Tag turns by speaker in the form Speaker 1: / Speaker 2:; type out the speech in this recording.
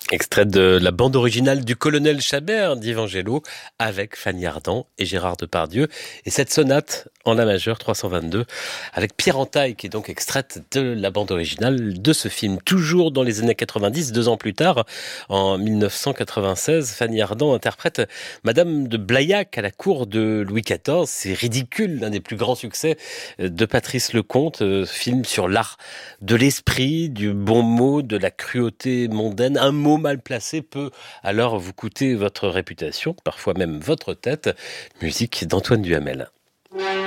Speaker 1: Extrait de la bande originale du Colonel Chabert d'Yves avec Fanny Ardant et Gérard Depardieu. Et cette sonate en la majeure 322 avec Pierre Entaille qui est donc extraite de la bande originale de ce film. Toujours dans les années 90, 2 ans plus tard, en 1996, Fanny Ardant interprète Madame de Blaillac à la cour de Louis XIV. C'est ridicule, l'un des plus grands succès de Patrice Lecomte, film sur l'art de l'esprit, du bon mot, de la cruauté mondaine. Un mot mal placé peut alors vous coûter votre réputation, parfois même votre tête. Musique d'Antoine Duhamel.